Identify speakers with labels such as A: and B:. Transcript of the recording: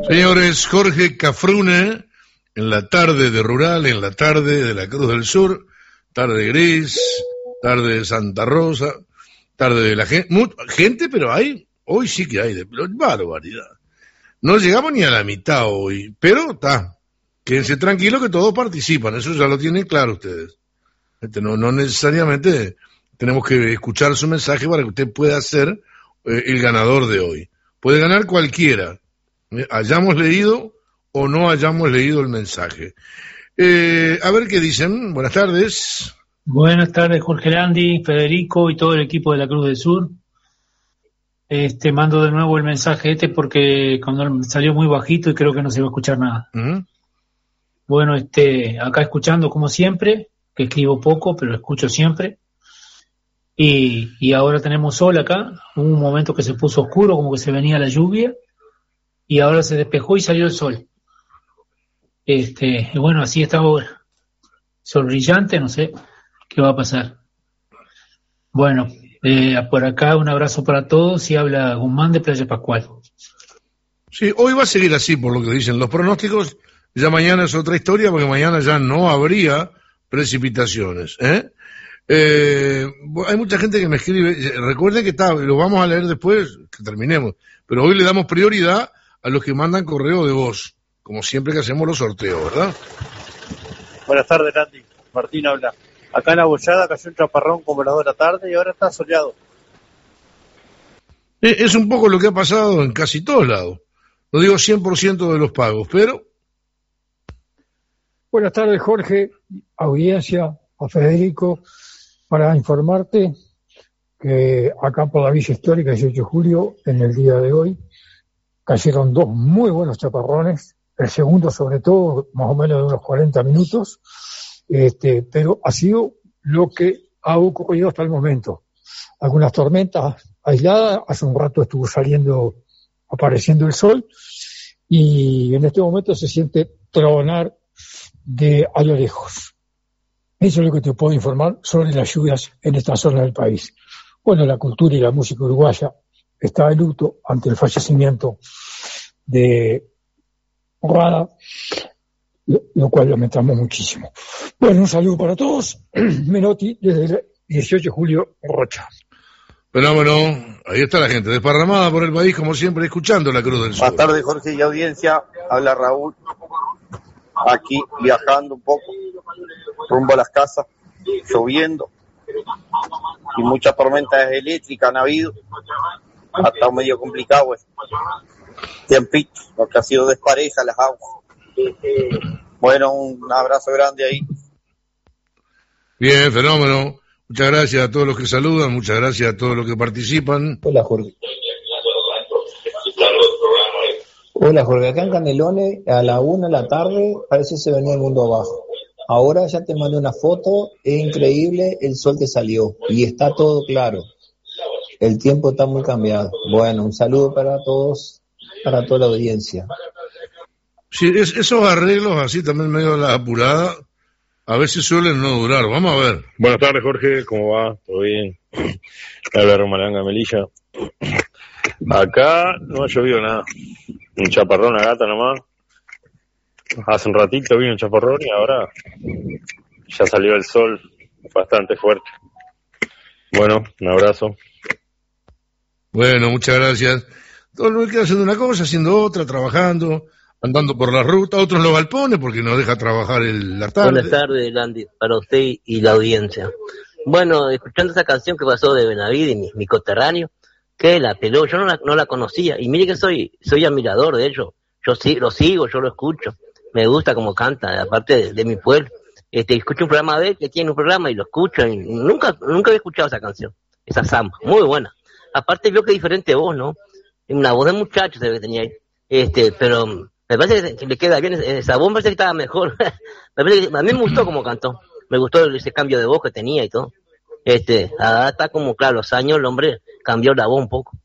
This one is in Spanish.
A: Señores, Jorge Cafrune, en la tarde de Rural, en la tarde de la Cruz del Sur, tarde gris, tarde de Santa Rosa, tarde de la gente, pero hoy sí que hay, barbaridad. No llegamos ni a la mitad hoy, pero está, quédense tranquilos que todos participan, eso ya lo tienen claro ustedes. No necesariamente tenemos que escuchar su mensaje para que usted pueda ser el ganador de hoy. Puede ganar cualquiera, hayamos leído o no hayamos leído el mensaje. A ver qué dicen. Buenas tardes.
B: Buenas tardes, Jorge Landi, Federico y todo el equipo de la Cruz del Sur. Mando de nuevo el mensaje porque cuando salió muy bajito y creo que no se va a escuchar nada.
A: ¿Mm?
B: Bueno, acá escuchando como siempre, que escribo poco, pero escucho siempre. Y ahora tenemos sol acá. Hubo un momento que se puso oscuro, como que se venía la lluvia, y ahora se despejó y salió el sol. Y bueno, así está ahora. Sol brillante, no sé qué va a pasar. Bueno, por acá un abrazo para todos y habla Guzmán de Playa Pascual.
A: Sí, hoy va a seguir así por lo que dicen los pronósticos. Ya mañana es otra historia porque mañana ya no habría precipitaciones. Hay mucha gente que me escribe, recuerden que lo vamos a leer después que terminemos, pero hoy le damos prioridad a los que mandan correo de voz, como siempre que hacemos los sorteos, ¿verdad?
C: Buenas tardes, Landy. Martín habla. Acá en la Bollada cayó un chaparrón como las 2 de la tarde y ahora está soleado.
A: Es un poco lo que ha pasado en casi todos lados. No digo 100% de los pagos, pero...
D: Buenas tardes, Jorge, audiencia, a Federico, para informarte que acá por la Villa Histórica, 18 de julio, en el día de hoy, cayeron 2 muy buenos chaparrones, el segundo sobre todo, más o menos de unos 40 minutos, pero ha sido lo que ha ocurrido hasta el momento. Algunas tormentas aisladas, hace un rato estuvo apareciendo el sol, y en este momento se siente tronar a lo lejos. Eso es lo que te puedo informar sobre las lluvias en esta zona del país. Bueno, la cultura y la música uruguaya está de luto ante el fallecimiento de Rada, lo cual lamentamos muchísimo. Bueno, un saludo para todos. Menotti, desde el 18 de julio, Rocha.
A: Fenómeno, ahí está la gente desparramada por el país, como siempre, escuchando la Cruz del Sur.
C: Buenas tardes, Jorge y audiencia. Habla Raúl. Aquí viajando un poco, rumbo a las casas, lloviendo. Y muchas tormentas eléctricas han habido. Ha estado medio complicado tiempito, lo que ha sido despareja las aguas. Bueno, un abrazo grande ahí.
A: Bien, fenómeno. Muchas gracias a todos los que saludan, muchas gracias a todos los que participan.
E: Hola, Jorge. Hola, Jorge. Acá en Canelones, a la 1 de la tarde, parece que se venía el mundo abajo. Ahora ya te mandé una foto, es increíble el sol que salió y está todo claro. El tiempo está muy cambiado. Bueno, un saludo para todos, para toda la audiencia.
A: Sí, esos arreglos así también medio de la apurada, a veces suelen no durar. Vamos a ver.
F: Buenas tardes, Jorge, ¿cómo va? ¿Todo bien? Habla Romalanga Melilla. Acá no ha llovido nada. Un chaparrón a gata nomás. Hace un ratito vino un chaparrón y ahora ya salió el sol bastante fuerte. Bueno, un abrazo.
A: Bueno, muchas gracias. Todo el mundo queda haciendo una cosa, haciendo otra, trabajando, andando por la ruta, otros en los galpones porque nos deja trabajar la tarde.
G: Buenas tardes, Landy, para usted y la audiencia. Bueno, escuchando esa canción que pasó de Benavides, mi coterráneo, que la peló, yo no la conocía, y mire que soy admirador de ellos, lo sigo, yo lo escucho, me gusta como canta, aparte de mi pueblo, escucho un programa de él, que tiene un programa y lo escucho, y nunca había escuchado esa canción, esa samba, muy buena, aparte veo que diferente voz, ¿no? Una voz de muchacho se ve que tenía ahí, pero me parece que le queda bien, esa voz me parece que estaba mejor, a mí me gustó como cantó, me gustó ese cambio de voz que tenía y todo. Ahora está como, claro, los años, el hombre cambió la voz un poco.